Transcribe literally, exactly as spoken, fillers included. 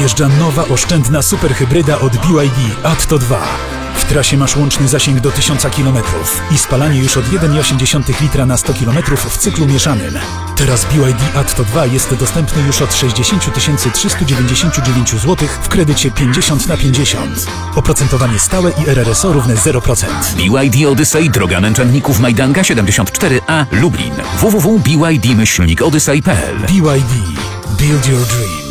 Wjeżdża nowa, oszczędna superhybryda od B Y D Atto dwa. W trasie masz łączny zasięg do tysiąca kilometrów i spalanie już od jeden przecinek osiem litra na sto kilometrów w cyklu mieszanym. Teraz B Y D Atto dwa jest dostępny już od sześćdziesiąt tysięcy trzysta dziewięćdziesiąt dziewięć złotych w kredycie pięćdziesiąt na pięćdziesiąt. Oprocentowanie stałe i R R S O równe zero procent. B Y D Odyssey, droga męczenników Majdanka siedemdziesiąt cztery A, Lublin. w w w kropka b y d myślnik odyssey kropka p l. B Y D. Build your dream.